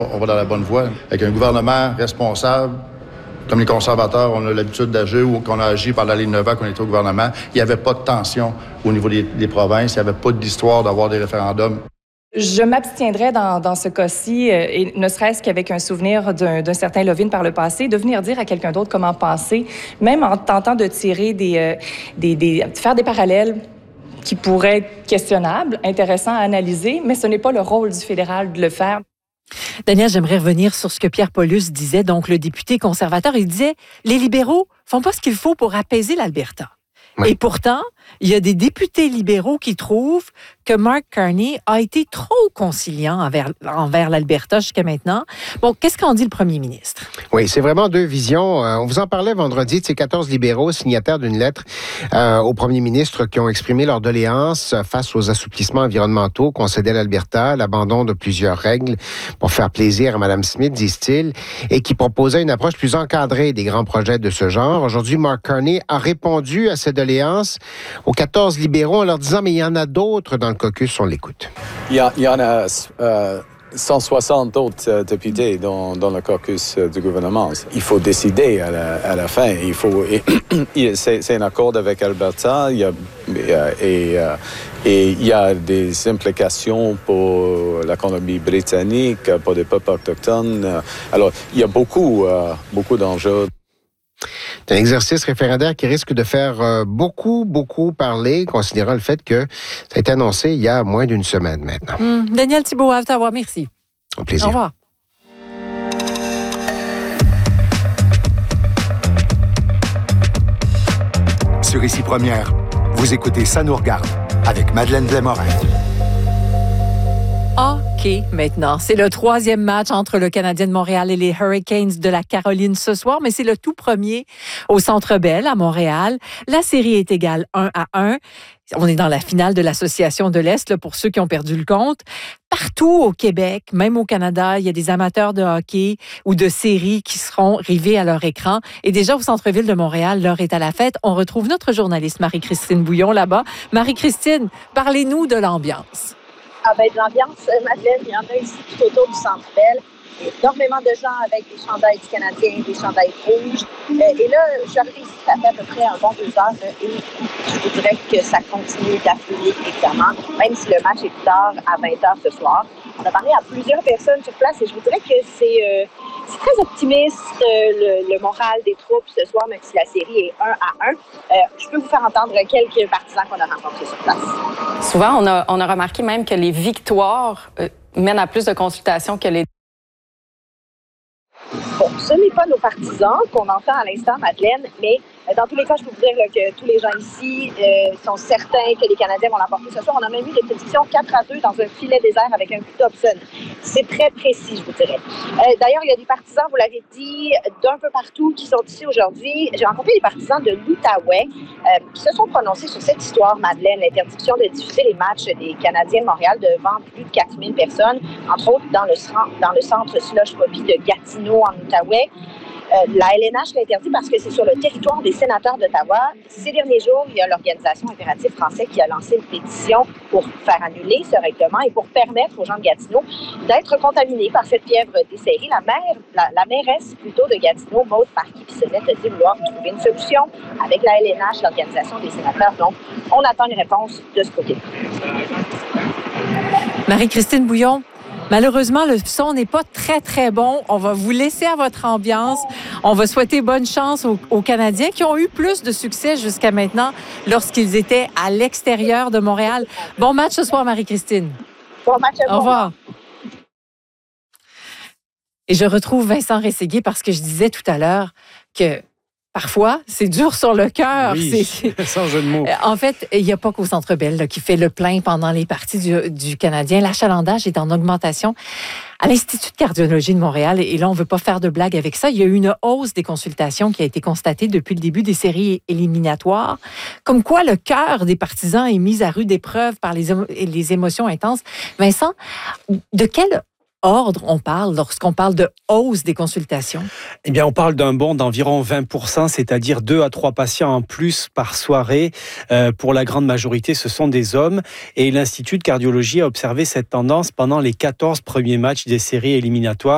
On va dans la bonne voie. Avec un gouvernement responsable, comme les conservateurs, on a l'habitude d'agir ou qu'on a agi pendant les 9 ans qu'on était au gouvernement. Il n'y avait pas de tension au niveau des provinces. Il n'y avait pas d'histoire d'avoir des référendums. Je m'abstiendrais dans ce cas-ci, et ne serait-ce qu'avec un souvenir d'un certain Lovin par le passé, de venir dire à quelqu'un d'autre comment penser, même en tentant de tirer faire des parallèles qui pourraient être questionnables, intéressants à analyser, mais ce n'est pas le rôle du fédéral de le faire. Daniel, j'aimerais revenir sur ce que Pierre Paulus disait, donc le député conservateur. Il disait, les libéraux font pas ce qu'il faut pour apaiser l'Alberta. Oui. Et pourtant, il y a des députés libéraux qui trouvent que Mark Carney a été trop conciliant envers l'Alberta jusqu'à maintenant. Bon, qu'est-ce qu'en dit le premier ministre? Oui, c'est vraiment deux visions. On vous en parlait vendredi de ces 14 libéraux signataires d'une lettre au premier ministre qui ont exprimé leur doléance face aux assouplissements environnementaux concédés à l'Alberta, l'abandon de plusieurs règles pour faire plaisir à Mme Smith, disent-ils, et qui proposait une approche plus encadrée des grands projets de ce genre. Aujourd'hui, Mark Carney a répondu à ces doléances aux 14 libéraux en leur disant, mais il y en a d'autres dans le caucus, on l'écoute. Il y en a 160 autres députés dans le caucus du gouvernement. Il faut décider à la fin. C'est un accord avec Alberta et il y a des implications pour l'économie britannique, pour les peuples autochtones. Alors, il y a beaucoup d'enjeux. C'est un exercice référendaire qui risque de faire beaucoup parler, considérant le fait que ça a été annoncé il y a moins d'une semaine maintenant. Daniel Thibault, à Ottawa, merci. Au plaisir. Au revoir. Sur Ici Première, vous écoutez Ça nous regarde avec Madeleine Blais-Morin. OK, maintenant. C'est le 3e match entre le Canadien de Montréal et les Hurricanes de la Caroline ce soir, mais c'est le tout premier au Centre Bell à Montréal. La série est égale 1-1. On est dans la finale de l'Association de l'Est, là, pour ceux qui ont perdu le compte. Partout au Québec, même au Canada, il y a des amateurs de hockey ou de séries qui seront rivés à leur écran. Et déjà, au centre-ville de Montréal, l'heure est à la fête. On retrouve notre journaliste Marie-Christine Bouillon là-bas. Marie-Christine, parlez-nous de l'ambiance. De l'ambiance, Madeleine, il y en a ici tout autour du Centre Bell. Énormément de gens avec des chandails du Canadien, des chandails rouges. Et là, j'arrive ici, ça fait à peu près un bon 2 heures. Et je vous dirais que ça continue d'affluer, évidemment, même si le match est plus tard, à 20h ce soir. On a parlé à plusieurs personnes sur place et je vous dirais que c'est très optimiste, le moral des troupes ce soir, même si la série est 1-1. Je peux vous faire entendre quelques partisans qu'on a rencontrés sur place. Souvent, on a remarqué même que les victoires mènent à plus de consultations que les... Bon, ce n'est pas nos partisans qu'on entend à l'instant, Madeleine, mais dans tous les cas, je peux vous dire là, que tous les gens ici sont certains que les Canadiens vont l'emporter ce soir. On a même eu des prédictions 4-2 dans un filet désert avec un but Dobson. C'est très précis, je vous dirais. D'ailleurs, il y a des partisans, vous l'avez dit, d'un peu partout qui sont ici aujourd'hui. J'ai rencontré des partisans de l'Outaouais qui se sont prononcés sur cette histoire, Madeleine, l'interdiction de diffuser les matchs des Canadiens de Montréal devant plus de 4000 personnes, entre autres dans le centre Slush Poppy de Gatineau en Outaouais. La LNH l'interdit parce que c'est sur le territoire des sénateurs d'Ottawa. Ces derniers jours, il y a l'Organisation Impératif Français qui a lancé une pétition pour faire annuler ce règlement et pour permettre aux gens de Gatineau d'être contaminés par cette fièvre des séries. La mairesse plutôt de Gatineau, Maude Marquis-Bissonnette, a dit vouloir trouver une solution avec la LNH, l'Organisation des sénateurs. Donc, on attend une réponse de ce côté. Marie-Christine Bouillon. Malheureusement, le son n'est pas très bon. On va vous laisser à votre ambiance. On va souhaiter bonne chance aux Canadiens qui ont eu plus de succès jusqu'à maintenant lorsqu'ils étaient à l'extérieur de Montréal. Bon match ce soir, Marie-Christine. Bon match à vous. Au revoir. Et je retrouve Vincent Rességuier parce que je disais tout à l'heure que parfois, c'est dur sur le cœur. Oui, sans jeu de mots. En fait, il n'y a pas qu'au Centre Bell là, qui fait le plein pendant les parties du Canadien. L'achalandage est en augmentation à l'Institut de cardiologie de Montréal. Et là, on ne veut pas faire de blague avec ça. Il y a eu une hausse des consultations qui a été constatée depuis le début des séries éliminatoires. Comme quoi, le cœur des partisans est mis à rude épreuve par les émotions intenses. Vincent, de quel ordre on parle lorsqu'on parle de hausse des consultations? Eh bien, on parle d'un bond d'environ 20%, c'est-à-dire 2 à 3 patients en plus par soirée. Pour la grande majorité, ce sont des hommes. Et l'Institut de cardiologie a observé cette tendance pendant les 14 premiers matchs des séries éliminatoires.